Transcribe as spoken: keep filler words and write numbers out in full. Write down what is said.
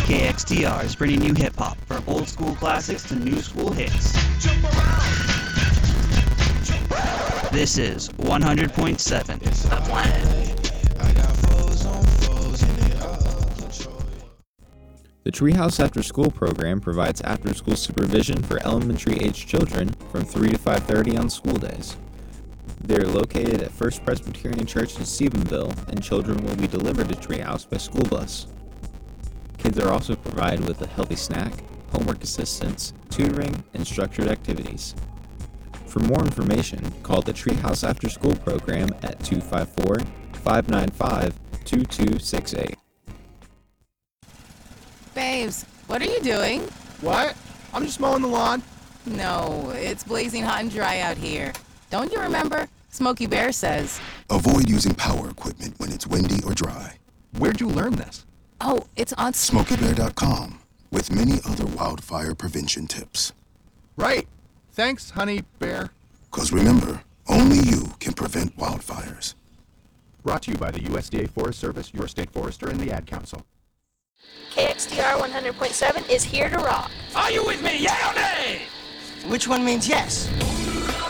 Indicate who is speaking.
Speaker 1: K X T R is bringing you hip-hop, from old school classics to new school hits. This is one hundred point seven The Plan.
Speaker 2: The Treehouse After School program provides after-school supervision for elementary-aged children from three to five thirty on school days. They are located at First Presbyterian Church in Stephenville, and children will be delivered to Treehouse by school bus. Kids are also provided with a healthy snack, homework assistance, tutoring, and structured activities. For more information, call the Treehouse After School program at two five four, five nine five, two two six eight.
Speaker 3: Babes, what are you doing?
Speaker 4: What? I'm just mowing the lawn.
Speaker 3: No, it's blazing hot and dry out here. Don't you remember? Smokey Bear says.
Speaker 5: Avoid using power equipment when it's windy or dry.
Speaker 4: Where'd you learn this?
Speaker 3: Oh, it's on
Speaker 5: Smokey Bear dot com, with many other wildfire prevention tips.
Speaker 4: Right. Thanks, honey bear.
Speaker 5: 'Cause remember, only you can prevent wildfires.
Speaker 4: Brought to you by the U S D A Forest Service, your state forester, and the Ad Council.
Speaker 6: K X T R one hundred point seven is here to rock.
Speaker 1: Are you with me, yeah or nay?
Speaker 7: Which one means yes?